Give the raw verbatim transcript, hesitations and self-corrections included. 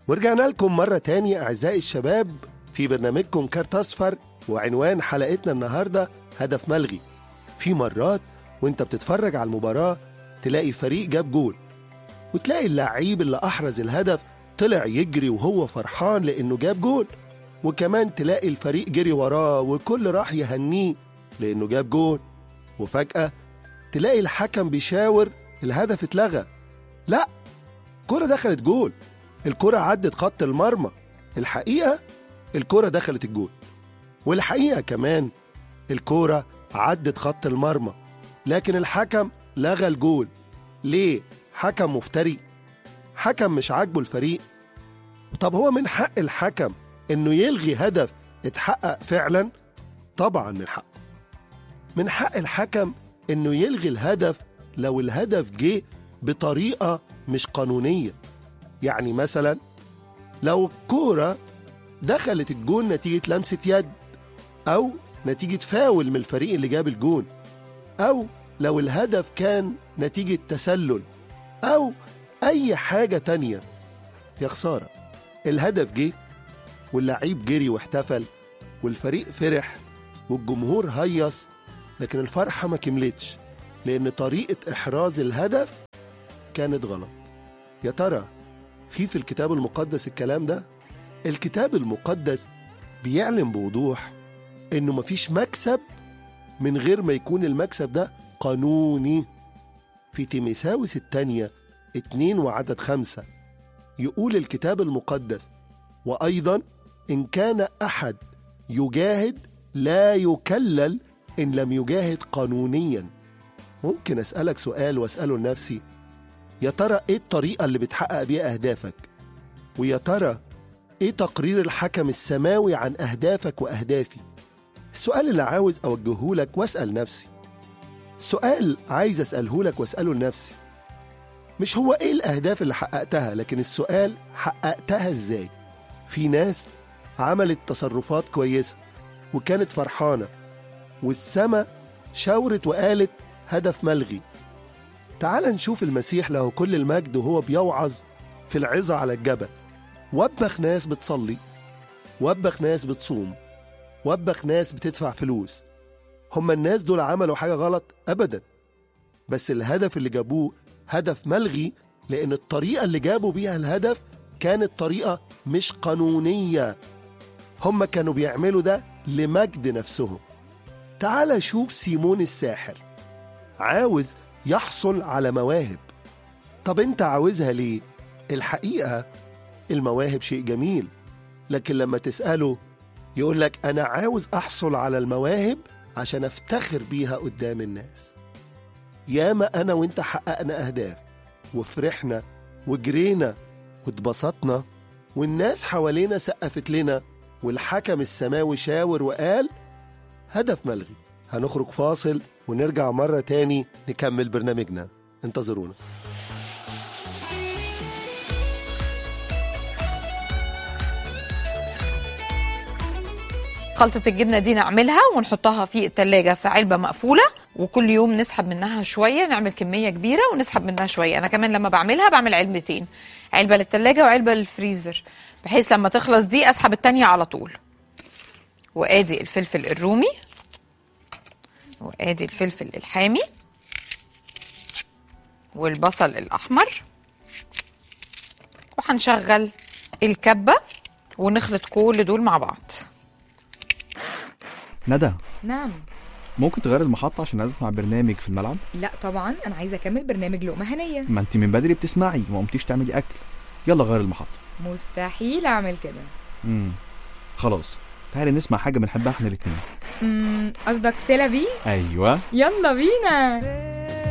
ورجعنا لكم مرة تاني أعزائي الشباب في برنامجكم كارت أصفر، وعنوان حلقتنا النهاردة هدف ملغي. في مرات وانت بتتفرج على المباراة تلاقي فريق جاب جول، وتلاقي اللعيب اللي أحرز الهدف طلع يجري وهو فرحان لأنه جاب جول، وكمان تلاقي الفريق جري وراه وكل راح يهنيه لأنه جاب جول. وفجأة تلاقي الحكم بيشاور الهدف اتلغى. لا، الكرة دخلت جول، الكرة عدت خط المرمى. الحقيقة الكرة دخلت الجول، والحقيقة كمان الكرة عدت خط المرمى، لكن الحكم لغى الجول. ليه؟ حكم مفتري، حكم مش عاجبه الفريق. طب هو من حق الحكم انه يلغي هدف اتحقق فعلا؟ طبعا من حق من حق الحكم انه يلغي الهدف لو الهدف جه بطريقة مش قانونية. يعني مثلا لو الكورة دخلت الجون نتيجة لمسة يد، أو نتيجة فاول من الفريق اللي جاب الجون، أو لو الهدف كان نتيجة تسلل، أو أي حاجة تانية. يا خسارة، الهدف جه واللعيب جري واحتفل والفريق فرح والجمهور هيص، لكن الفرحة ما كملتش لأن طريقة إحراز الهدف كانت غلط. يا ترى في في الكتاب المقدس الكلام ده؟ الكتاب المقدس بيعلن بوضوح إنه مفيش مكسب من غير ما يكون المكسب ده قانوني. في تيموثاوس الثانية اتنين وعدد خمسة يقول الكتاب المقدس: وأيضا إن كان أحد يجاهد لا يكلل إن لم يجاهد قانونيا. ممكن أسألك سؤال وأسأله لنفسي: يا ترى إيه الطريقة اللي بتحقق بيها أهدافك؟ ويا ترى إيه تقرير الحكم السماوي عن أهدافك وأهدافي؟ السؤال اللي عاوز أوجهه لك وأسأل نفسي، السؤال عايز أسأله لك وأسأله لنفسي، مش هو إيه الأهداف اللي حققتها، لكن السؤال حققتها إزاي؟ في ناس عملت تصرفات كويسة وكانت فرحانة، والسما شاورت وقالت هدف ملغي. تعال نشوف المسيح له كل المجد وهو بيوعظ في العظة على الجبل. وبخ ناس بتصلي، وبخ ناس بتصوم، وبخ ناس بتدفع فلوس. هم الناس دول عملوا حاجة غلط؟ أبدا، بس الهدف اللي جابوه هدف ملغي لأن الطريقة اللي جابوا بيها الهدف كانت طريقة مش قانونية. هم كانوا بيعملوا ده لمجد نفسهم. تعال شوف سيمون الساحر عاوز يحصل على مواهب. طب انت عاوزها ليه؟ الحقيقة المواهب شيء جميل، لكن لما تسأله يقولك أنا عاوز أحصل على المواهب عشان أفتخر بيها قدام الناس. ياما أنا وانت حققنا أهداف وفرحنا وجرينا واتبسطنا والناس حوالينا سقفت لنا والحكم السماوي شاور وقال هدف ملغي. هنخرج فاصل ونرجع مرة تاني نكمل برنامجنا، انتظرونا. خلطة الجبنة دي نعملها ونحطها في التلاجة في علبة مقفولة، وكل يوم نسحب منها شوية، نعمل كمية كبيرة ونسحب منها شوية. أنا كمان لما بعملها بعمل علبتين، علبة للتلاجة وعلبة للفريزر، بحيث لما تخلص دي أسحب التانية على طول. وآدي الفلفل الرومي، وآدي الفلفل الحامي، والبصل الأحمر، وهنشغل الكبة ونخلط كل دول مع بعض. ندى. نعم. ممكن تغير المحطة عشان اسمع برنامج في الملعب؟ لا طبعا، انا عايزه اكمل برنامج لقمة هنية. ما انت من بدري بتسمعي وما قمتيش تعملي اكل. يلا غير المحطة. مستحيل اعمل كده. امم خلاص، تعالي نسمع حاجة بنحبها احنا الاتنين. امم قصدك سيلا بي؟ ايوه، يلا بينا.